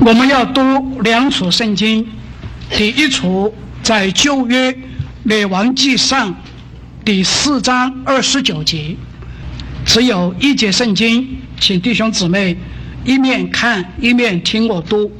我们要读两处圣经，第一处在旧约列王纪上第4章29节，只有一节圣经，请弟兄姊妹一面看一面听我读。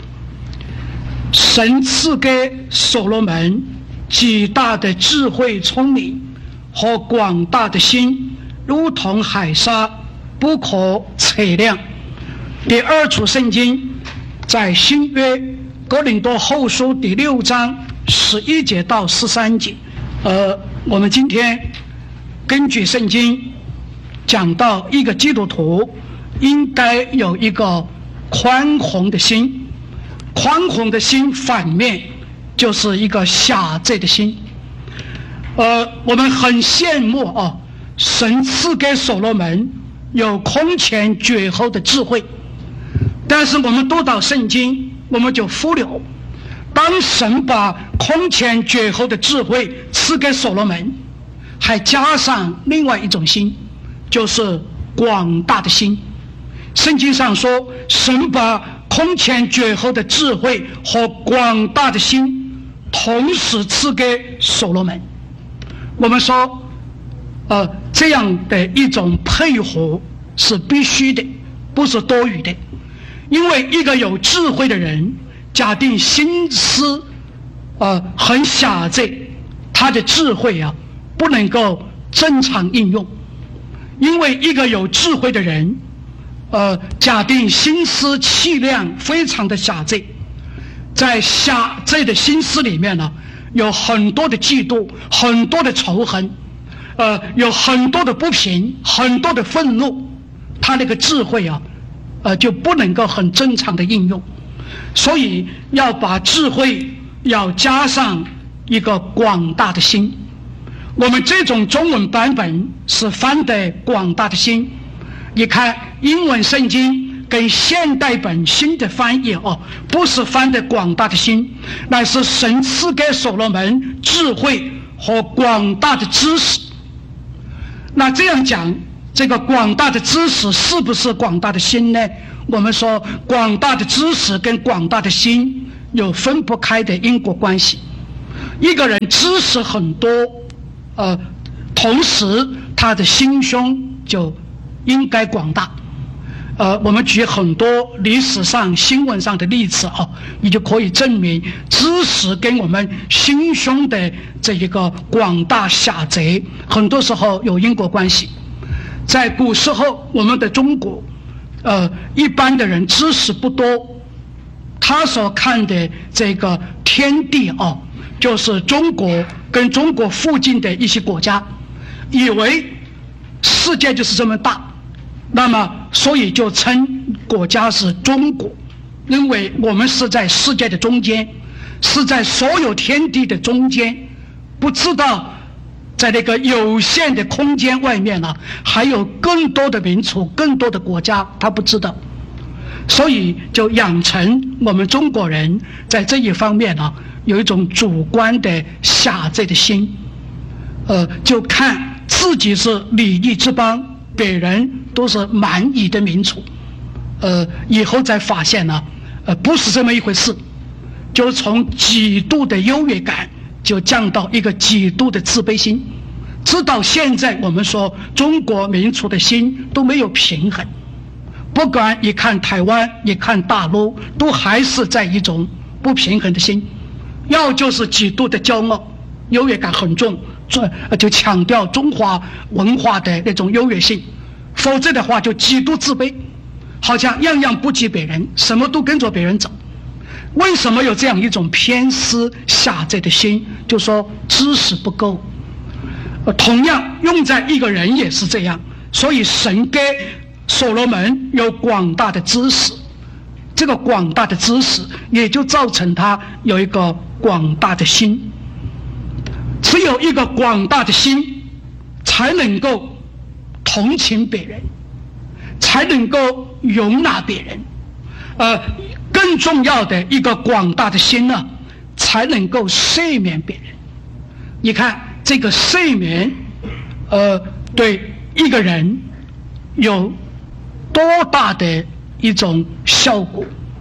神赐给所罗门极大的智慧聪明和广大的心，如同海沙，不可测量。第二处圣经在新约哥林多后书第6章11节到13节。我们今天根据圣经讲到一个基督徒应该有一个宽宏的心，宽宏的心反面就是一个狭窄的心。我们很羡慕神赐给所罗门有空前绝后的智慧，但是我们读到圣经，我们就忽略，当神把空前绝后的智慧赐给所罗门，还加上另外一种心，就是广大的心。圣经上说，神把空前绝后的智慧和广大的心同时赐给所罗门。我们说这样的一种配合是必须的，不是多余的。因为一个有智慧的人，假定心思很狭窄，他的智慧不能够正常应用。因为一个有智慧的人假定心思气量非常的狭窄，在狭窄的心思里面有很多的嫉妒，很多的仇恨，有很多的不平，很多的愤怒，他那个智慧就不能够很正常的应用。所以要把智慧要加上一个广大的心。我们这种中文版本是翻的广大的心，你看英文圣经跟现代本新的翻译不是翻的广大的心，乃是神赐给所罗门智慧和广大的知识。那这样讲，这个广大的知识是不是广大的心呢？我们说广大的知识跟广大的心有分不开的因果关系。一个人知识很多同时他的心胸就应该广大。我们举很多历史上新闻上的例子你就可以证明知识跟我们心胸的这一个广大狭窄很多时候有因果关系。在古时候，我们的中国一般的人知识不多，他所看的这个天地就是中国跟中国附近的一些国家，以为世界就是这么大，那么所以就称国家是中国，因为我们是在世界的中间，是在所有天地的中间，不知道在那个有限的空间外面还有更多的民族，更多的国家，他不知道。所以就养成我们中国人在这一方面有一种主观的狭窄的心，就看自己是礼仪之邦，别人都是蛮夷的民族。以后才发现不是这么一回事，就从极度的优越感就降到一个极度的自卑心，直到现在我们说中国民族的心都没有平衡，不管一看台湾一看大陆，都还是在一种不平衡的心，要就是极度的骄傲，优越感很重，就强调中华文化的那种优越性，否则的话就极度自卑，好像样样不及别人，什么都跟着别人走。为什么有这样一种偏私狭窄的心？就说知识不够。同样用在一个人也是这样，所以神给所罗门有广大的知识，这个广大的知识也就造成他有一个广大的心。只有一个广大的心，才能够同情别人，才能够容纳别人。更重要的一个广大的心才能够赦免别人。你看这个赦免对一个人有多大的一种效果。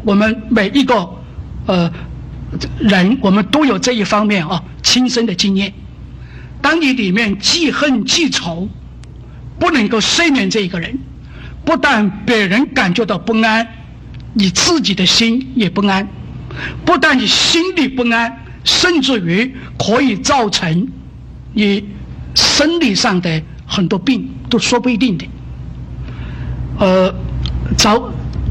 我们每一个人，我们都有这一方面亲身的经验。当你里面记恨记仇，不能够赦免这一个人，不但别人感觉到不安，你自己的心也不安，不但你心里不安，甚至于可以造成你生理上的很多病都说不一定的。早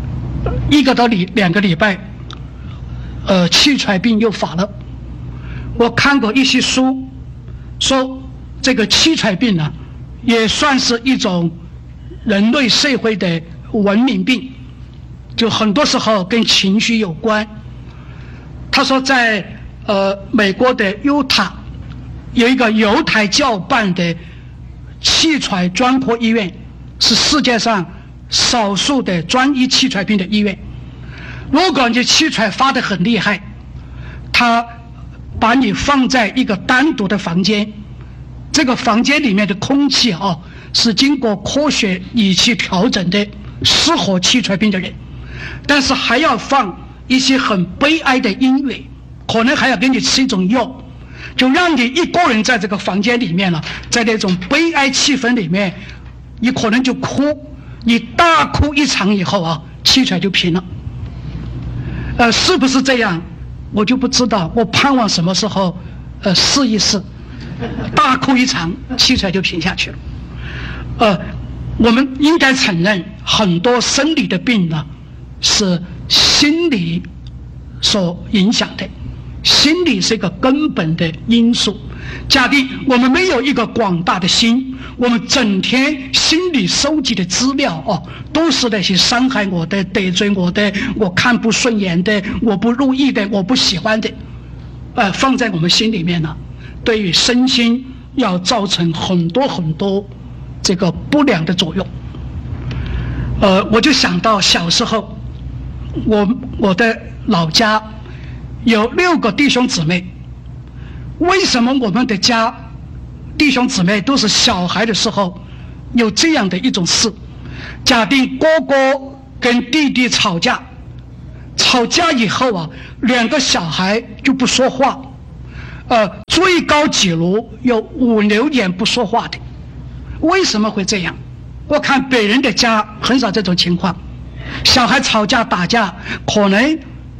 1个到2个礼拜，气喘病又发了。我看过一些书，说这个气喘病呢，也算是一种人类社会的文明病，就很多时候跟情绪有关。他说在美国的犹他有一个犹太教办的气喘专科医院，是世界上少数的专医气喘病的医院。如果你气喘发得很厉害，他把你放在一个单独的房间，这个房间里面的空气是经过科学仪器调整的，适合气喘病的人，但是还要放一些很悲哀的音乐，可能还要给你吃一种药，就让你一个人在这个房间里面了，在那种悲哀气氛里面，你可能就哭，你大哭一场以后气喘就平了。是不是这样我就不知道，我盼望什么时候试一试，大哭一场气喘就平下去了。我们应该承认很多生理的病呢是心理所影响的，心理是一个根本的因素。假定我们没有一个广大的心，我们整天心里收集的资料都是那些伤害我的、得罪我的、我看不顺眼的、我不如意的、我不喜欢的，放在我们心里面呢，对于身心要造成很多很多这个不良的作用。我就想到小时候，我的老家有6个弟兄姊妹。为什么我们的家弟兄姊妹都是小孩的时候有这样的一种事？假定哥哥跟弟弟吵架以后2个小孩就不说话，最高纪录有5、6年不说话的。为什么会这样？我看别人的家很少这种情况，小孩吵架打架可能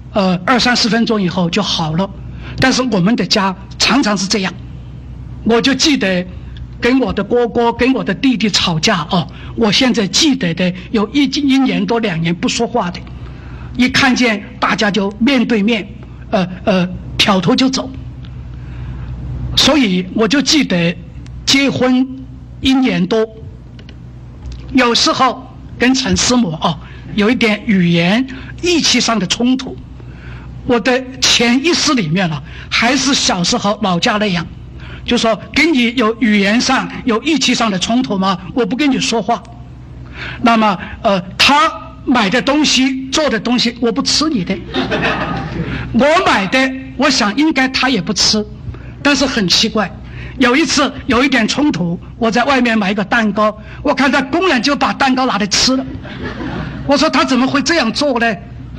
20、30分钟以后就好了，但是我们的家常常是这样。我就记得跟我的哥哥跟我的弟弟吵架我现在记得的有1年多2年不说话的，一看见大家就面对面挑头就走。所以我就记得结婚1年多，有时候跟陈师母有一点语言意气上的冲突，我的潜意识里面还是小时候老家那样，就说跟你有语言上有意气上的冲突吗？我不跟你说话。那么他买的东西做的东西我不吃你的，我买的我想应该他也不吃。但是很奇怪，有一次有一点冲突，我在外面买一个蛋糕，我看他公然就把蛋糕拿来吃了。我说他怎么会这样做呢？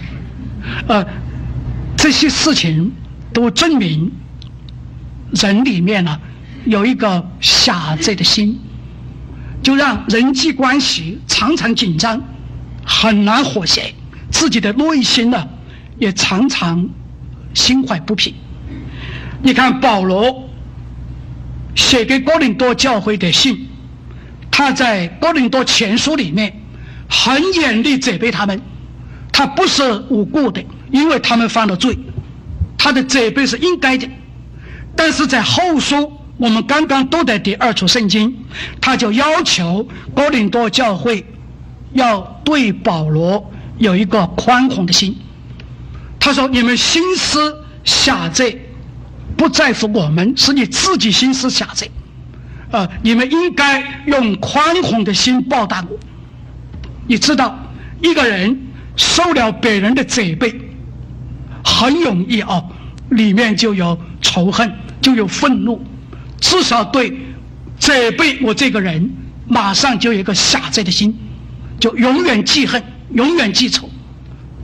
这些事情都证明人里面有一个狭窄的心，就让人际关系常常紧张，很难和谐，自己的内心也常常心怀不平。你看保罗写给哥林多教会的信，他在哥林多前书里面很严厉责备他们，他不是无故的，因为他们犯了罪，他的责备是应该的。但是在后书我们刚刚读的第2处圣经，他就要求哥林多教会要对保罗有一个宽宏的心。他说你们心思狭窄不在乎我们，是你自己心思狭窄，你们应该用宽宏的心报答我。你知道一个人受了别人的责备，很容易里面就有仇恨，就有愤怒，至少对责备我这个人马上就有一个狭窄的心，就永远记恨，永远记仇。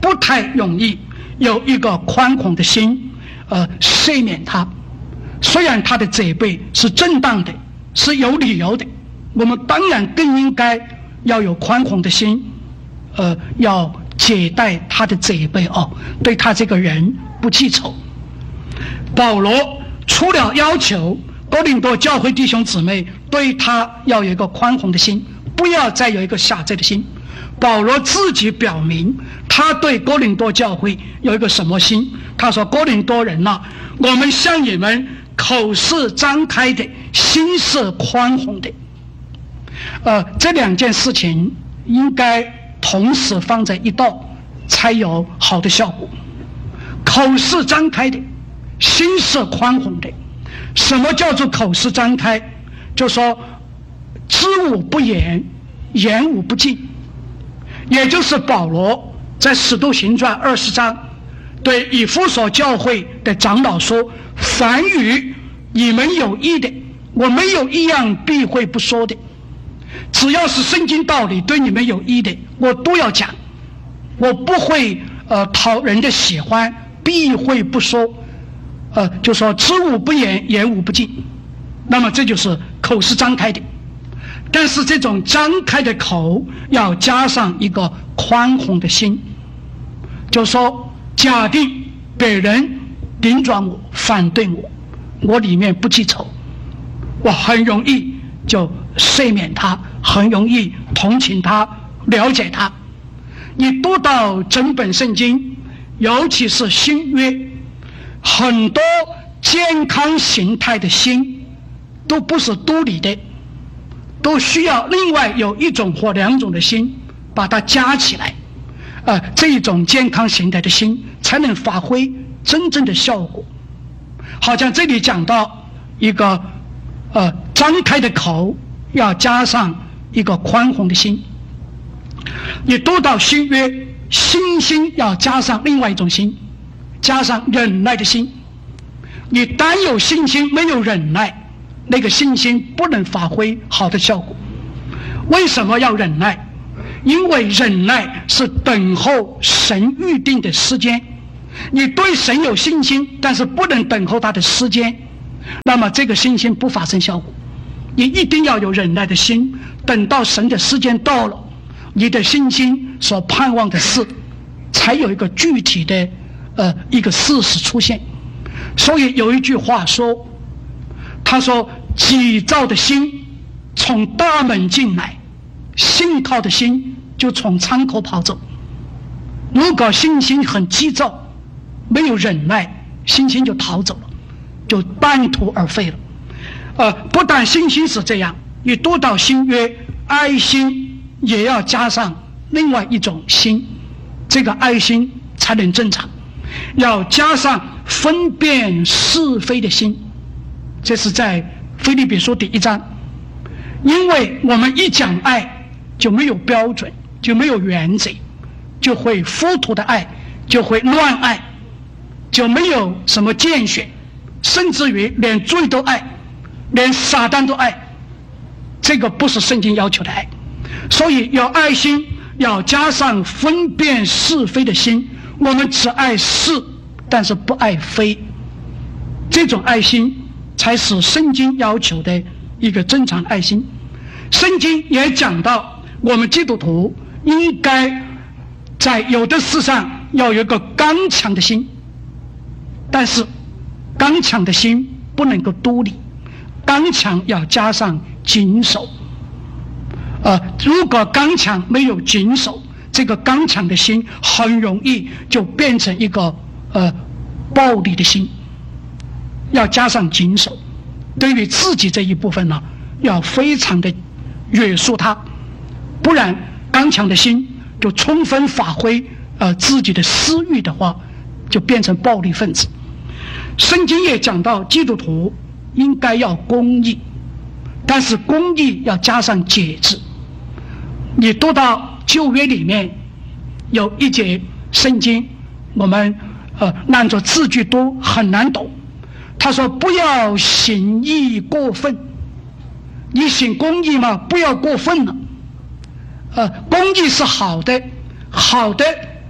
不太容易有一个宽宏的心赦免他。虽然他的责备是正当的，是有理由的，我们当然更应该要有宽宏的心，要解待他的责备对他这个人不记仇。保罗除了要求哥林多教会弟兄姊妹对他要有一个宽宏的心，不要再有一个狭窄的心，保罗自己表明他对哥林多教会有一个什么心。他说：哥林多人啊，我们向你们口是张开的，心是宽宏的。这两件事情应该同时放在一道，才有好的效果。口是张开的，心是宽宏的。什么叫做口是张开？就说知无不言，言无不尽。也就是保罗在使徒行传20章对以弗所教会的长老说：凡与你们有益的，我没有一样避讳不说的。只要是圣经道理对你们有益的，我都要讲，我不会讨人的喜欢，避讳不说。就说知无不言，言无不尽。那么这就是口是张开的，但是这种张开的口要加上一个宽宏的心。就说假定别人顶撞我，反对我，我里面不记仇，我很容易就赦免他，很容易同情他，了解他。你读到整本圣经，尤其是新约，很多健康形态的心都不是独立的，都需要另外有一种或两种的心把它加起来，这一种健康形态的心才能发挥真正的效果。好像这里讲到一个张开的口要加上一个宽宏的心。你读到新约，信心要加上另外一种心，加上忍耐的心。你单有信心没有忍耐，那个信心不能发挥好的效果。为什么要忍耐？因为忍耐是等候神预定的时间。你对神有信心，但是不能等候他的时间，那么这个信心不发生效果。你一定要有忍耐的心，等到神的时间到了，你的信心所盼望的事才有一个具体的一个事实出现。所以有一句话说，他说急躁的心从大门进来，信靠的心就从窗口跑走。如果信心很急躁，没有忍耐，信心就逃走了，就半途而废了。不但信心是这样，你读到新约，爱心也要加上另外一种心，这个爱心才能正常。要加上分辨是非的心，这是在腓立比书第1章。因为我们一讲爱就没有标准，就没有原则，就会糊涂的爱，就会乱爱，就没有什么拣选，甚至于连罪都爱，连撒旦都爱。这个不是圣经要求的爱。所以有爱心要加上分辨是非的心。我们只爱是，但是不爱非，这种爱心才是圣经要求的一个正常爱心。圣经也讲到我们基督徒应该在有的事上要有一个刚强的心，但是刚强的心不能够独立，刚强要加上谨守。如果刚强没有谨守，这个刚强的心很容易就变成一个暴力的心。要加上谨守，对于自己这一部分呢，要非常的约束它，不然刚强的心就充分发挥自己的私欲的话，就变成暴力分子。圣经也讲到基督徒应该要公义，但是公义要加上节制。你读到旧约里面有一节圣经，我们按照字句都很难懂。他说不要行义过分，你行公义嘛，不要过分了。公义是好的，好的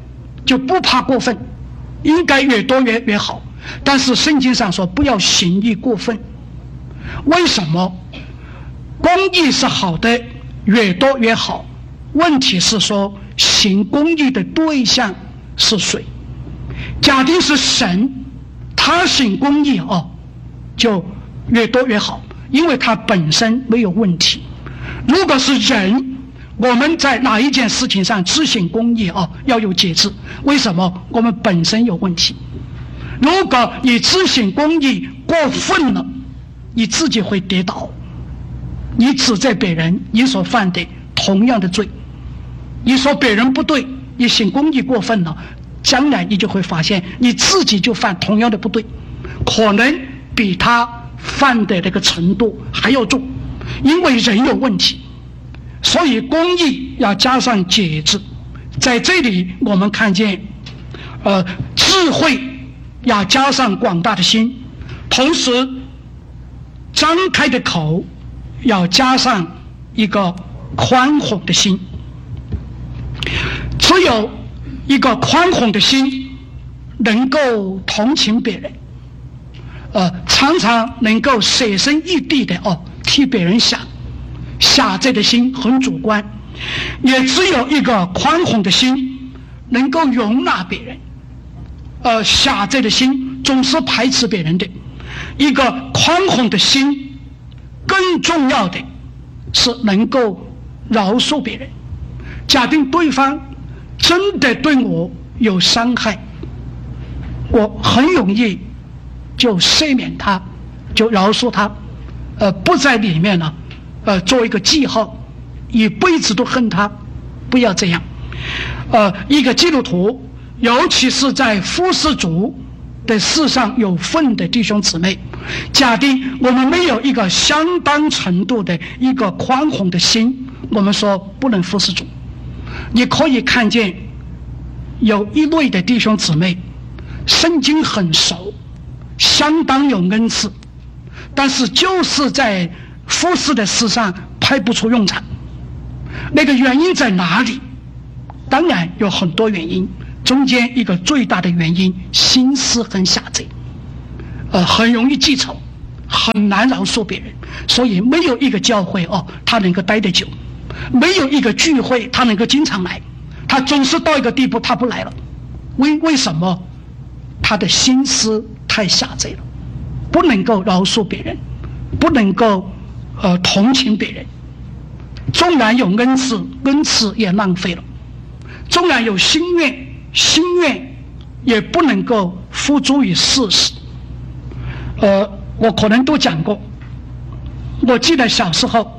就不怕过分，应该越多越好。但是圣经上说不要行义过分。为什么？公义是好的，越多越好。问题是说行公义的对象是谁？假定是神，他行公义就越多越好，因为他本身没有问题。如果是人，我们在哪一件事情上执行公义要有节制。为什么？我们本身有问题。如果你执行公义过分了，你自己会跌倒。你指责别人，你所犯的同样的罪。你说别人不对，你行公义过分了，将来你就会发现你自己就犯同样的不对，可能比他犯的那个程度还要重，因为人有问题。所以公义要加上节制。在这里我们看见智慧要加上广大的心，同时张开的口要加上一个宽宏的心。只有一个宽宏的心，能够同情别人，常常能够舍身异地的替别人想。狭窄的心很主观，也只有一个宽宏的心能够容纳别人，狭窄的心总是排斥别人的。一个宽宏的心，更重要的是能够饶恕别人。假定对方真的对我有伤害，我很容易就赦免他，就饶恕他，不在里面呢做一个记号，一辈子都恨他，不要这样。一个基督徒，尤其是在服侍主的事上有份的弟兄姊妹，假定我们没有一个相当程度的一个宽宏的心，我们说不能服侍主。你可以看见有一类的弟兄姊妹，圣经很熟，相当有恩赐，但是就是在服侍的事上派不出用场。那个原因在哪里？当然有很多原因，中间一个最大的原因，心思很狭窄，很容易记仇，很难饶恕别人。所以没有一个教会他能够待得久，没有一个聚会他能够经常来，他总是到一个地步他不来了。为什么？他的心思太狭窄了，不能够饶恕别人，不能够同情别人。纵然有恩赐，恩赐也浪费了；纵然有心愿，心愿也不能够付诸于事实。我可能都讲过，我记得小时候，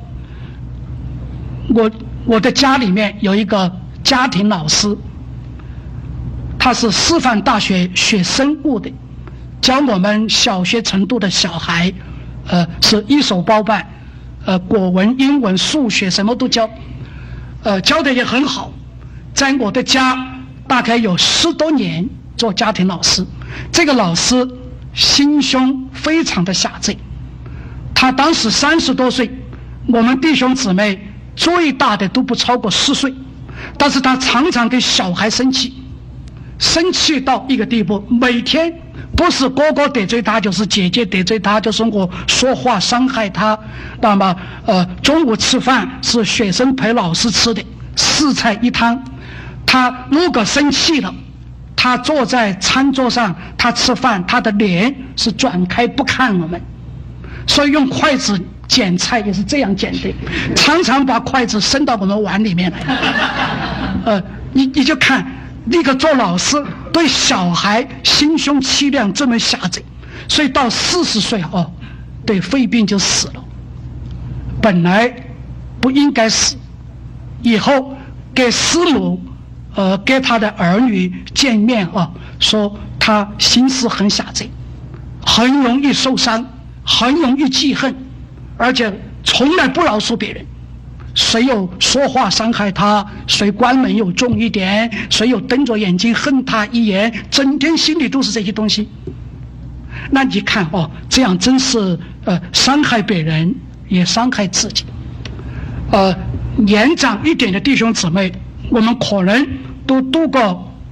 我的家里面有一个家庭老师，他是师范大学学生物的，教我们小学程度的小孩，是一手包办，国文、英文、数学什么都教，教的也很好。在我的家大概有10多年做家庭老师。这个老师心胸非常的狭窄，他当时30多岁，我们弟兄姊妹最大的都不超过10岁，但是他常常跟小孩生气，生气到一个地步，每天不是哥哥得罪他，就是姐姐得罪他，就是我说话伤害他。那么中午吃饭是学生陪老师吃的，4菜1汤。他如果生气了，他坐在餐桌上，他吃饭，他的脸是转开不看我们，所以用筷子捡菜也是这样捡的，常常把筷子伸到我们碗里面来。你就看那个做老师对小孩心胸气量这么狭窄，所以到40岁对肺病就死了。本来不应该死，以后给师母给他的儿女见面说他心思很狭窄，很容易受伤，很容易记恨，而且从来不饶恕别人。谁有说话伤害他，谁关门有重一点，谁有瞪着眼睛恨他一眼，整天心里都是这些东西。那你看这样真是伤害别人也伤害自己。年长一点的弟兄姊妹，我们可能都读过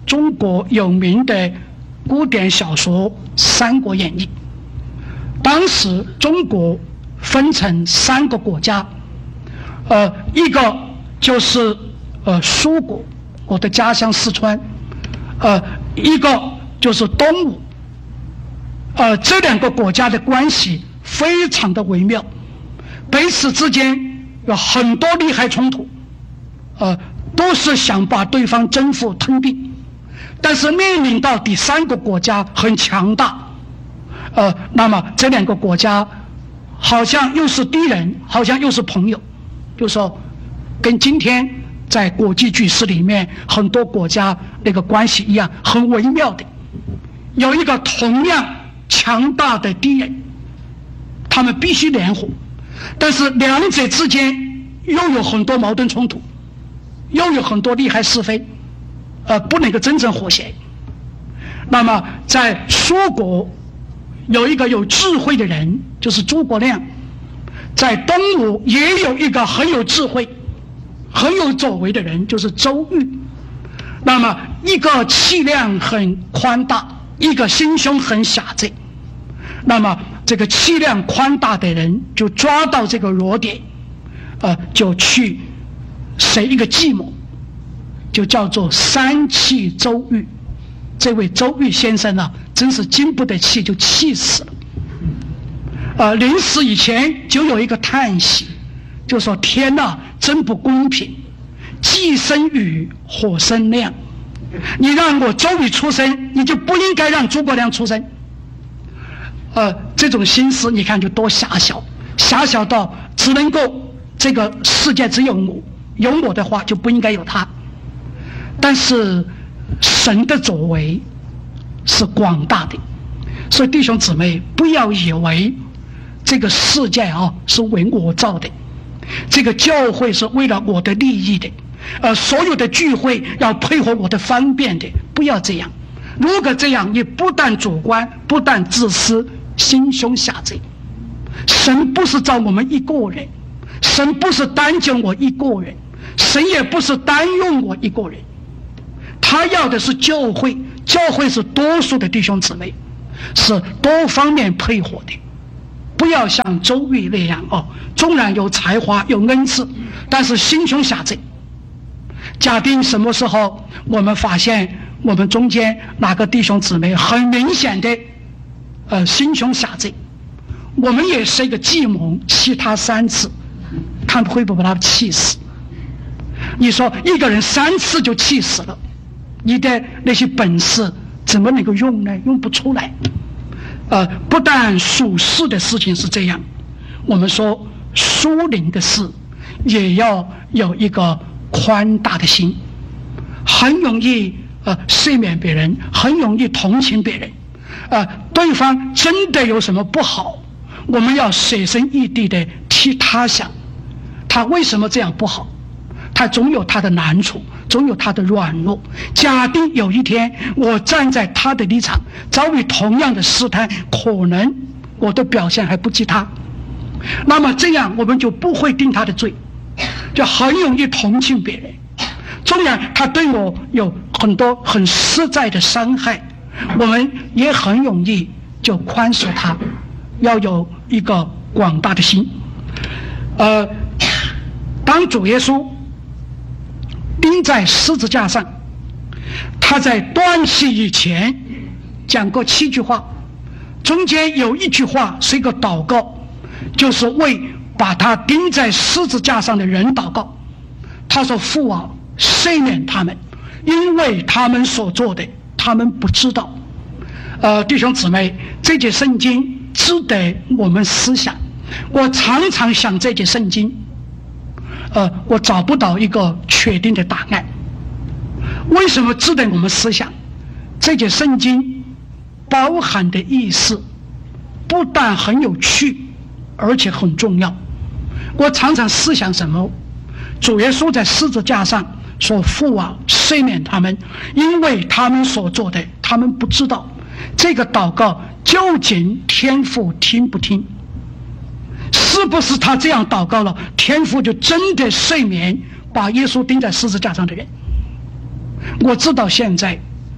中国有名的古典小说《三国演义》。当时中国分成3个国家，一个就是苏国，我的家乡四川，一个就是东吴。这2个国家的关系非常的微妙，彼此之间有很多利害冲突，都是想把对方征服吞并。但是面临到第3个国家很强大，那么这2个国家好像又是敌人，好像又是朋友，就说跟今天在国际局势里面很多国家那个关系一样，很微妙的。有一个同样强大的敌人，他们必须联合，但是两者之间又有很多矛盾冲突，又有很多利害是非，不能够真正和谐。那么在苏国有一个有智慧的人，就是诸葛亮；在东吴也有一个很有智慧、很有作为的人，就是周瑜。那么一个气量很宽大，一个心胸很狭窄。那么这个气量宽大的人就抓到这个弱点，就去设一个计谋，就叫做3气周瑜。这位周瑜先生啊，真是经不得气，就气死了。临死以前就有一个叹息，就说天哪，真不公平，既生瑜，火生亮。你让我周瑜出生，你就不应该让诸葛亮出生。这种心思你看就多狭小，狭小到只能够这个世界只有我，有我的话就不应该有他。但是神的作为是广大的，所以弟兄姊妹不要以为这个世界是为我造的，这个教会是为了我的利益的，所有的聚会要配合我的方便的，不要这样。如果这样，你不但主观，不但自私，心胸狭窄。神不是造我们一个人，神不是单救我一个人，神也不是单用我一个人，他要的是教会，教会是多数的弟兄姊妹，是多方面配合的。不要像周瑜那样纵然有才华有恩赐，但是心胸狭窄。假定什么时候我们发现我们中间哪个弟兄姊妹很明显的心胸狭窄，我们也是一个计谋，气他3次，看会不会把他气死。你说一个人3次就气死了，你的那些本事怎么能够用呢？用不出来。不但属世的事情是这样，我们说属灵的事也要有一个宽大的心，很容易赦免别人，很容易同情别人。对方真的有什么不好，我们要舍身异地的替他想，他为什么这样不好？他总有他的难处，总有他的软弱。假定有一天我站在他的立场，遭遇同样的试探，可能我的表现还不及他，那么这样我们就不会定他的罪，就很容易同情别人。纵然他对我有很多很实在的伤害，我们也很容易就宽恕他，要有一个广大的心。当主耶稣钉在十字架上，他在断气以前讲过7句话，中间有一句话是一个祷告，就是为把他钉在十字架上的人祷告。他说父啊，赦免他们，因为他们所做的他们不知道。弟兄姊妹，这节圣经值得我们思想。我常常想这节圣经，我找不到一个确定的答案。为什么值得我们思想？这节圣经包含的意思不但很有趣，而且很重要。我常常思想什么？主耶稣在十字架上说父啊，赦免他们，因为他们所做的他们不知道。这个祷告究竟天父听不听？是不是他这样祷告了，天父就真的赦免把耶稣钉在十字架上的人？我知道现在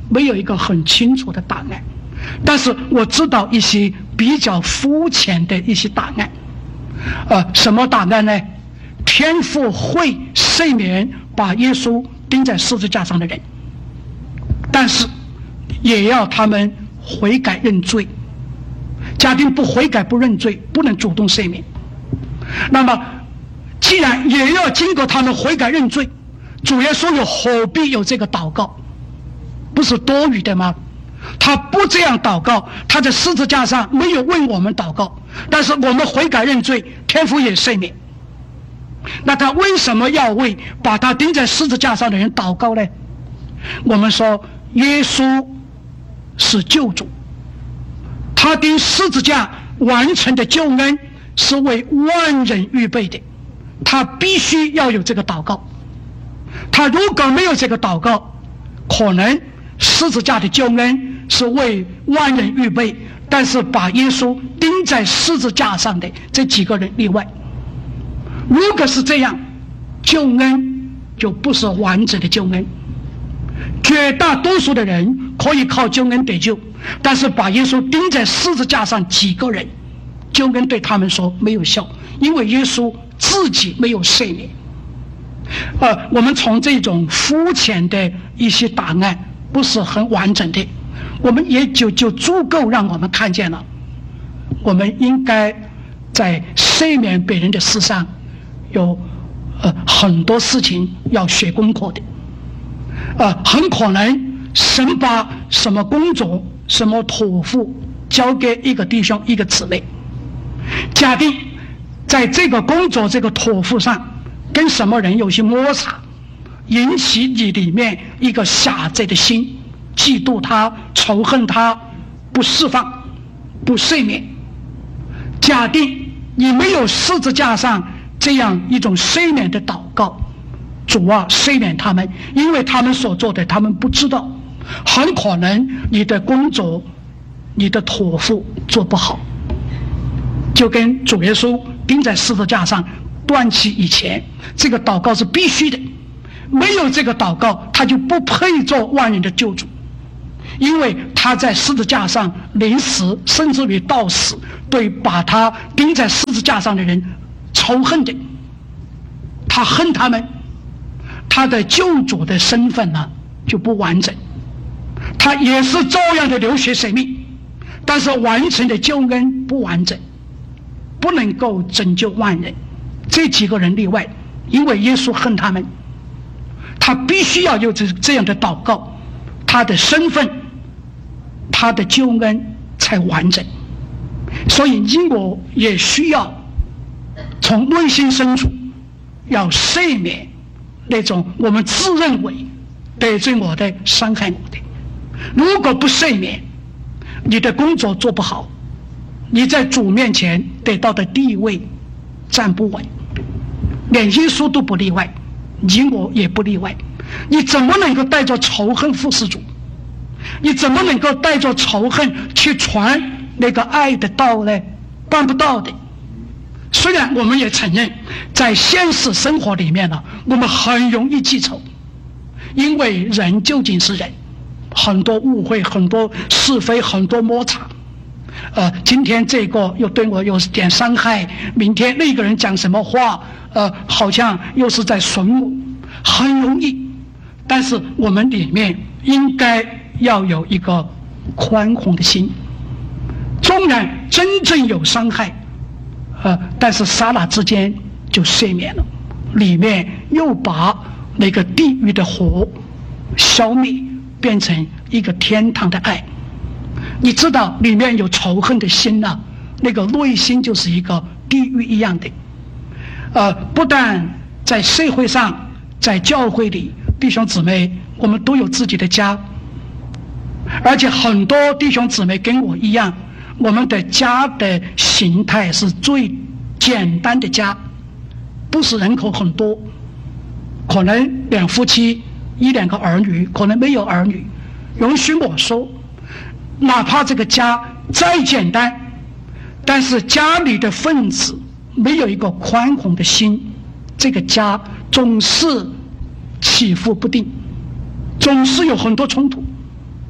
没有一个很清楚的答案，但是我知道一些比较肤浅的一些答案。什么答案呢？天父会赦免把耶稣钉在十字架上的人，但是也要他们悔改认罪。假定不悔改不认罪，不能主动赦免。那么既然也要经过他们悔改认罪，主耶稣又何必有这个祷告？不是多余的吗？他不这样祷告，他在十字架上没有为我们祷告，但是我们悔改认罪，天父也赦免。那他为什么要为把他钉在十字架上的人祷告呢？我们说耶稣是救主，他钉十字架完成的救恩是为万人预备的，他必须要有这个祷告。他如果没有这个祷告，可能十字架的救恩是为万人预备，但是把耶稣钉在十字架上的这几个人例外。如果是这样，救恩就不是完整的救恩。绝大多数的人可以靠救恩得救，但是把耶稣钉在十字架上几个人，救恩对他们说没有效，因为耶稣自己没有赦免。我们从这种肤浅的一些答案不是很完整的，我们也就足够让我们看见了，我们应该在赦免别人的事上有很多事情要学功课的。很可能神把什么工作什么托付交给一个弟兄一个姊妹，假定在这个工作这个托付上跟什么人有些摩擦，引起你里面一个狭窄的心，嫉妒他仇恨他，不释放不赦免。假定你没有十字架上这样一种赦免的祷告，主啊赦免他们，因为他们所做的他们不知道，很可能你的工作你的托付做不好，就跟主耶稣钉在十字架上断气以前，这个祷告是必须的，没有这个祷告他就不配做万人的救主，因为他在十字架上临死，甚至于到死，对把他钉在十字架上的人仇恨的，他恨他们，他的救主的身份呢就不完整。他也是照样的流血舍命，但是完成的救恩不完整，不能够拯救万人。这几个人例外，因为耶稣恨他们，他必须要有这样的祷告，他的身份他的救恩才完整。所以你我也需要从内心深处要赦免那种我们自认为得罪我的伤害我的。如果不赦免，你的工作做不好，你在主面前得到的地位站不稳，连耶稣都不例外，你我也不例外。你怎么能够带着仇恨服侍主？你怎么能够带着仇恨去传那个爱的道呢？办不到的。虽然我们也承认在现实生活里面呢，我们很容易记仇，因为人究竟是人，很多误会，很多是非，很多摩擦。今天这个又对我有点伤害，明天那个人讲什么话，好像又是在损我，很容易。但是我们里面应该要有一个宽宏的心，纵然真正有伤害，但是刹那之间就赦免了，里面又把那个地狱的火消灭，变成一个天堂的爱。你知道里面有仇恨的心啊，那个内心就是一个地狱一样的。不但在社会上，在教会里，弟兄姊妹我们都有自己的家，而且很多弟兄姊妹跟我一样，我们的家的形态是最简单的家，不是人口很多，可能两夫妻一两个儿女，可能没有儿女。容许我说，哪怕这个家再简单，但是家里的分子没有一个宽宏的心，这个家总是起伏不定，总是有很多冲突。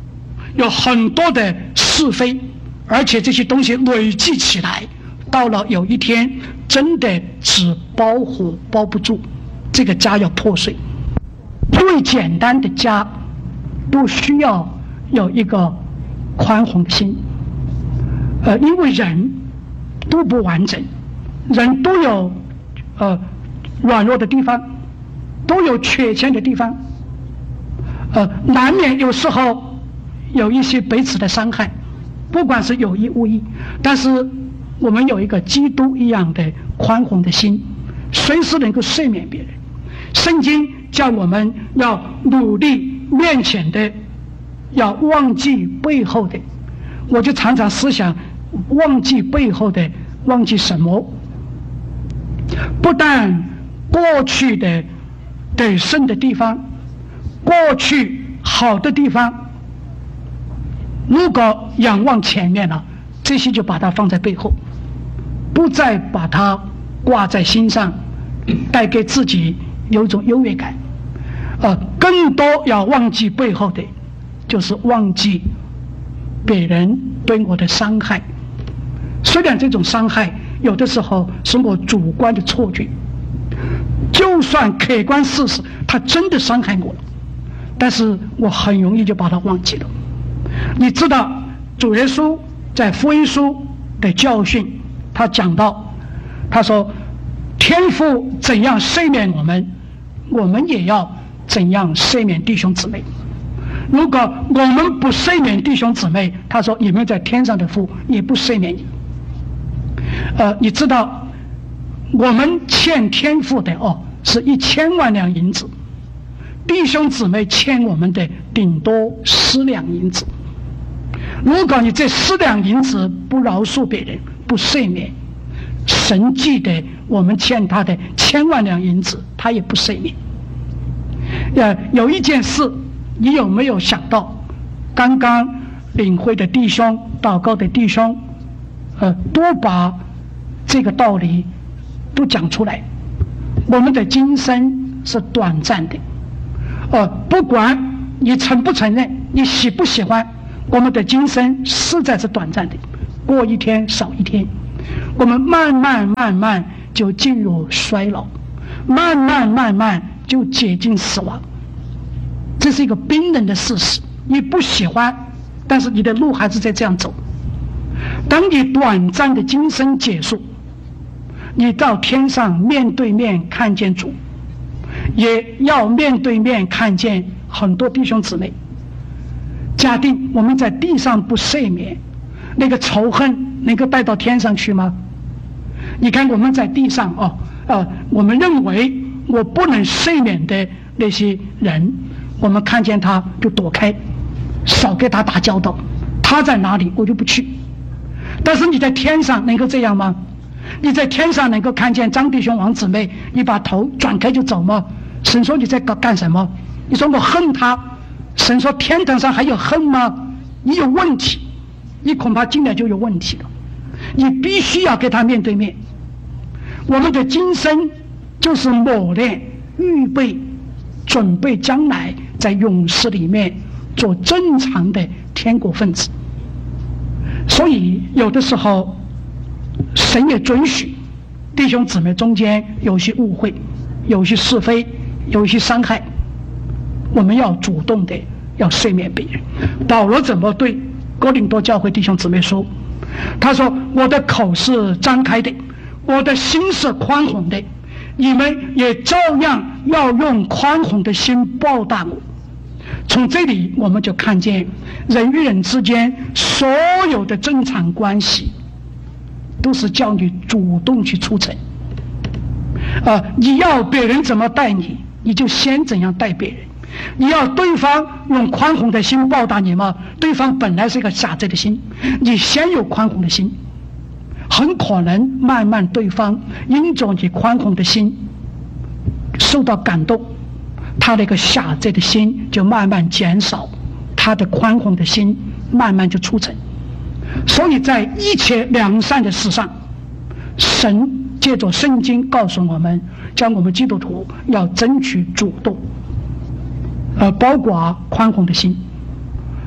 有很多的是非，而且这些东西累积起来，到了有一天真的纸包火包不住，这个家要破碎。最简单的家都需要有一个宽宏的心，因为人都不完整，人都有软弱的地方，都有缺陷的地方，难免有时候有一些彼此的伤害，不管是有意无意，但是我们有一个基督一样的宽宏的心，随时能够赦免别人。圣经叫我们要努力面前的，要忘记背后的。我就常常思想，忘记背后的，忘记什么？不但过去的得胜的地方，过去好的地方，如果仰望前面了，这些就把它放在背后，不再把它挂在心上，带给自己有一种优越感。更多要忘记背后的，就是忘记别人对我的伤害。虽然这种伤害有的时候是我主观的错觉，就算客观事实他真的伤害我了，但是我很容易就把它忘记了。你知道主耶稣在福音书的教训，他讲到，他说天父怎样赦免我们，我们也要怎样赦免弟兄姊妹。如果我们不赦免弟兄姊妹，他说你们在天上的父也不赦免你。你知道我们欠天父的是1000万两银子，弟兄姊妹欠我们的顶多10两银子。如果你这10两银子不饶恕别人，不赦免，神记得我们欠他的1000万两银子，他也不赦免。有一件事，你有没有想到？刚刚领会的弟兄，祷告的弟兄，多把这个道理都讲出来。我们的今生是短暂的，不管你承不承认，你喜不喜欢，我们的今生实在是短暂的，过一天少一天，我们慢慢就进入衰老，慢慢就接近死亡。这是一个冰冷的事实，你不喜欢，但是你的路还是在这样走。当你短暂的今生结束，你到天上面对面看见主，也要面对面看见很多弟兄姊妹。假定我们在地上不赦免，那个仇恨能够带到天上去吗？你看我们在地上我们认为我不能赦免的那些人，我们看见他就躲开，少跟他打交道，他在哪里我就不去。但是你在天上能够这样吗？你在天上能够看见张弟兄王姊妹，你把头转开就走吗？神说你在干什么？你说我恨他，神说天堂上还有恨吗？你有问题，你恐怕进来就有问题了。你必须要跟他面对面。我们的今生就是磨练、预备、准备将来在永世里面做正常的天国分子。所以有的时候神也准许弟兄姊妹中间有些误会，有些是非，有些伤害，我们要主动的要赦免别人。保罗怎么对哥林多教会弟兄姊妹说？他说我的口是张开的，我的心是宽宏的，你们也照样要用宽宏的心报答我。从这里我们就看见人与人之间所有的正常关系都是叫你主动去促成。你要别人怎么待你，你就先怎样待别人。你要对方用宽宏的心报答你吗？对方本来是一个狭窄的心，你先有宽宏的心，很可能慢慢对方因着你宽宏的心受到感动，他那个狭窄的心就慢慢减少，他的宽宏的心慢慢就促成。所以在一切良善的事上，神借着圣经告诉我们，将我们基督徒要争取主动，包括宽宏的心，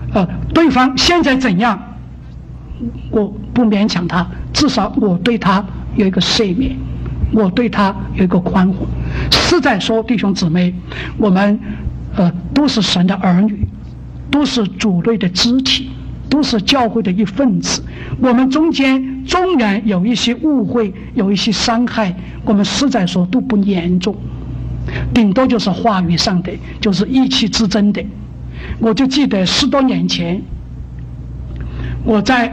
对方现在怎样，我不勉强他，至少我对他有一个赦免，我对他有一个宽宏。实在说，弟兄姊妹，我们都是神的儿女，都是主内的肢体，都是教会的一份子。我们中间纵然有一些误会，有一些伤害，我们实在说都不严重，顶多就是话语上的，就是意气之争的。我就记得10多年前，我在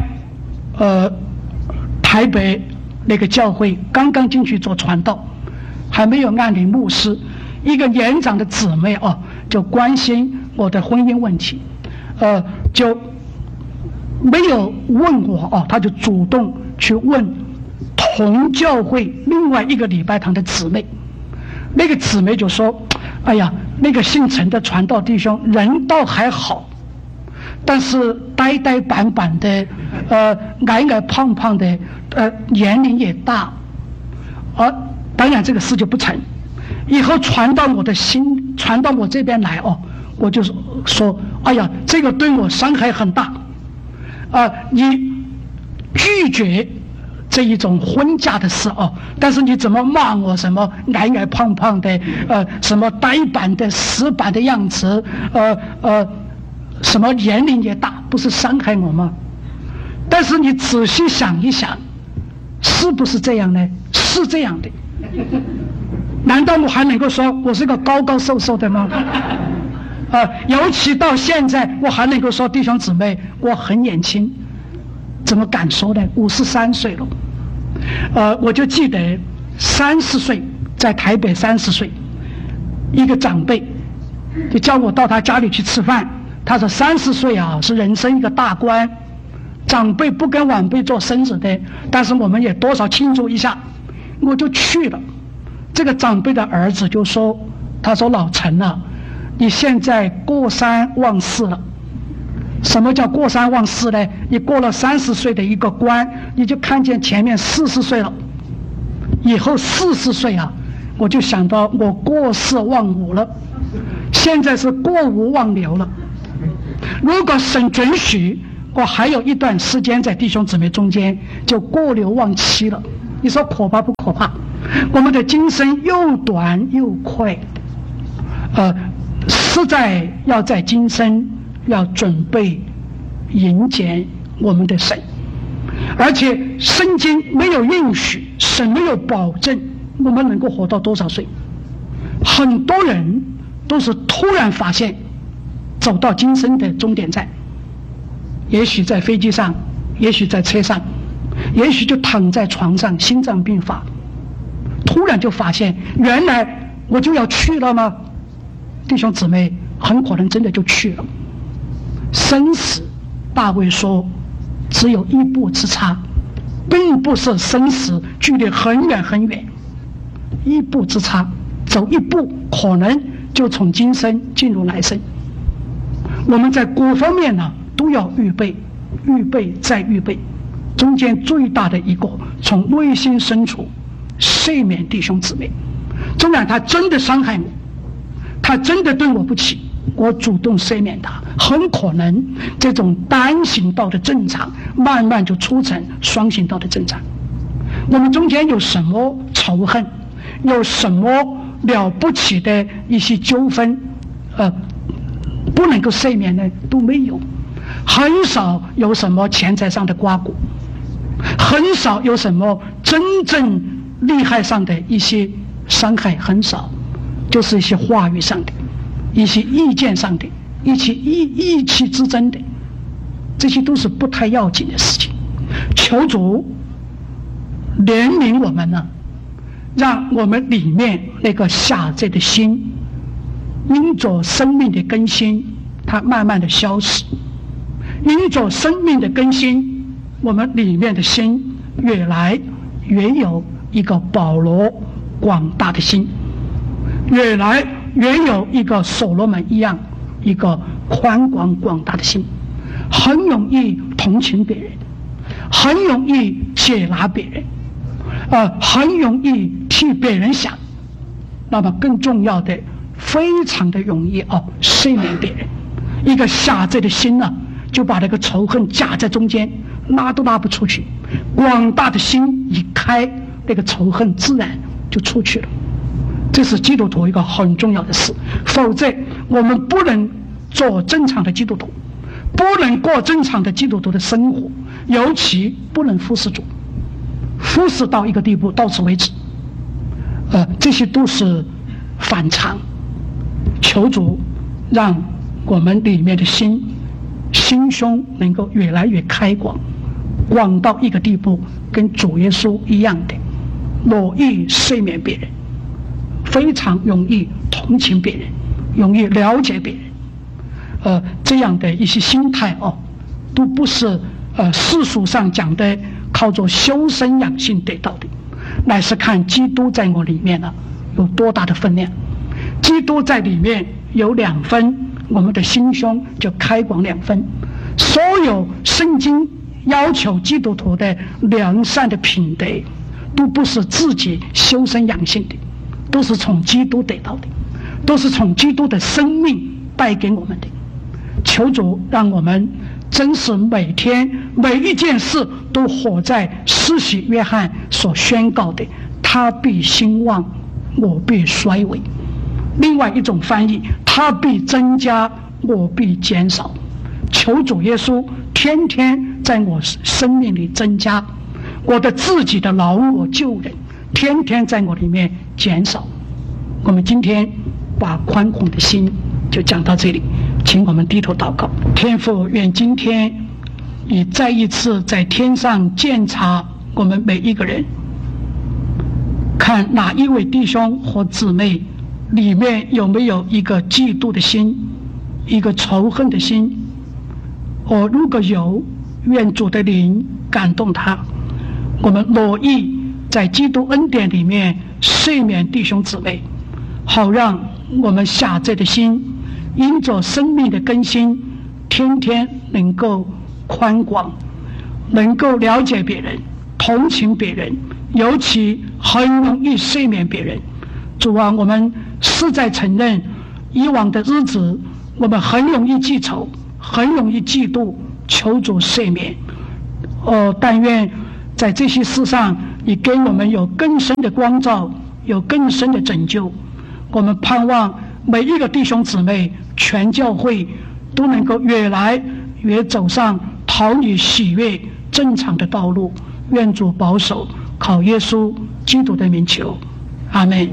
台北那个教会刚刚进去做传道，还没有按立牧师，一个年长的姊妹就关心我的婚姻问题，就没有问我他就主动去问同教会另外一个礼拜堂的姊妹。那个姊妹就说：哎呀，那个姓陈的传道弟兄人倒还好，但是呆呆板板的，矮矮胖胖的，年龄也大，当然这个事就不成。以后传到我的心，传到我这边来我就说：哎呀，这个对我伤害很大，你拒绝这一种婚嫁的事但是你怎么骂我什么矮矮胖胖的，什么呆板的死板的样子，什么年龄也大，不是伤害我吗？但是你仔细想一想，是不是这样呢？是这样的。难道我还能够说我是个高高瘦瘦的吗？尤其到现在，我还能够说弟兄姊妹，我很年轻，怎么敢说呢？53岁了。我就记得30岁，在台北30岁，一个长辈就叫我到他家里去吃饭。他说30岁是人生一个大关，长辈不跟晚辈做生日的，但是我们也多少庆祝一下。我就去了。这个长辈的儿子就说：他说老陈你现在过3忘4了。什么叫过3忘4呢？你过了30岁的一个关，你就看见前面40岁了。以后40岁我就想到我过4忘5了，现在是过5忘6了。如果神准许，我还有一段时间在弟兄姊妹中间，就过6忘7了。你说可怕不可怕？我们的今生又短又快，实在要在今生要准备迎接我们的神。而且圣经没有允许，神没有保证我们能够活到多少岁。很多人都是突然发现走到今生的终点站，也许在飞机上，也许在车上，也许就躺在床上心脏病发，突然就发现原来我就要去了吗？弟兄姊妹，很可能真的就去了。生死，大卫说只有一步之差，并不是生死距离很远很远，一步之差，走一步可能就从今生进入来生。我们在各方面都要预备，预备再预备。中间最大的一个，从内心深处赦免弟兄姊妹。纵然他真的伤害我，他真的对我不起，我主动赦免他，很可能这种单行道的正常慢慢就出成双行道的正常。我们中间有什么仇恨，有什么了不起的一些纠纷不能够赦免呢？都没有。很少有什么钱财上的瓜葛，很少有什么真正利害上的一些伤害，很少，就是一些话语上的，一些意见上的，一些意气之争的，这些都是不太要紧的事情。求主怜悯我们让我们里面那个狭窄的心，因着生命的更新，它慢慢的消失。因着生命的更新，我们里面的心越来越有一个保罗广大的心，越来越有一个所罗门一样一个宽广广大的心，很容易同情别人，很容易接纳别人，很容易替别人想。那么更重要的，非常的容易赦免别人。一个狭窄的心就把那个仇恨夹在中间，拉都拉不出去。广大的心一开，那个仇恨自然就出去了。这是基督徒一个很重要的事，否则我们不能做正常的基督徒，不能过正常的基督徒的生活，尤其不能服侍主，服侍到一个地步，到此为止。这些都是反常。求主让我们里面的心胸能够越来越开广，广到一个地步，跟主耶稣一样的乐意赦免别人，非常容易同情别人，容易了解别人。这样的一些心态都不是世俗上讲的靠着修身养性得到的，乃是看基督在我里面有多大的分量。基督在里面有2分，我们的心胸就开广2分。所有圣经要求基督徒的良善的品德，都不是自己修身养性的，都是从基督得到的，都是从基督的生命带给我们的。求主让我们真是每天每一件事都活在施洗约翰所宣告的他必兴旺，我必衰微。另外一种翻译，他必增加，我必减少。求主耶稣天天在我生命里增加，我的自己的劳我救人天天在我里面减少。我们今天把宽宏的心就讲到这里，请我们低头祷告。天父，愿今天你再一次在天上检查我们每一个人，看哪一位弟兄或姊妹里面有没有一个嫉妒的心，一个仇恨的心。如果有，愿主的灵感动他，我们乐意在基督恩典里面赦免弟兄姊妹，好让我们狭窄的心因着生命的更新，天天能够宽广，能够了解别人，同情别人，尤其很容易赦免别人。主啊，我们实在承认以往的日子我们很容易记仇，很容易嫉妒，求主赦免。但愿在这些事上你给我们有更深的光照，有更深的拯救。我们盼望每一个弟兄姊妹，全教会都能够越来越走上讨你喜悦正常的道路。愿主保守，靠耶稣基督的名求，阿们。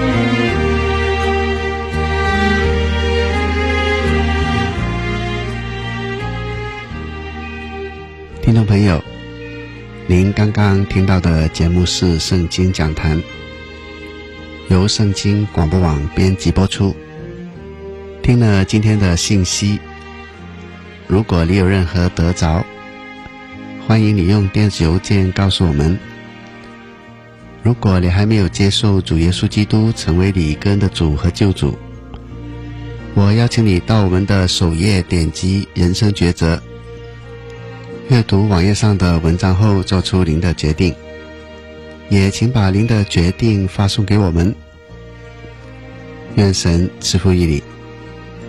听众朋友，您刚刚听到的节目是圣经讲坛，由圣经广播网编辑播出。听了今天的信息，如果你有任何得着，欢迎你用电子邮件告诉我们。如果你还没有接受主耶稣基督成为你个人的主和救主，我邀请你到我们的首页点击人生抉择，阅读网页上的文章后做出您的决定，也请把您的决定发送给我们。愿神赐福于你。